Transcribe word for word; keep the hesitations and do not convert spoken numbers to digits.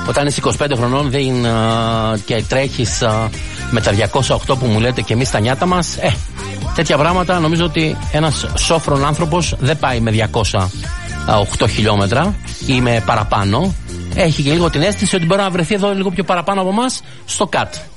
Όταν είσαι είκοσι πέντε χρονών δεν, α, και τρέχεις α, με τα διακόσια οκτώ που μου λέτε και εμείς τα νιάτα μας, ε, τέτοια πράγματα νομίζω ότι ένας σόφρον άνθρωπος δεν πάει με διακόσια οκτώ χιλιόμετρα ή με παραπάνω. Έχει και λίγο την αίσθηση ότι μπορεί να βρεθεί εδώ λίγο πιο παραπάνω από εμάς στο ΚΑΤ.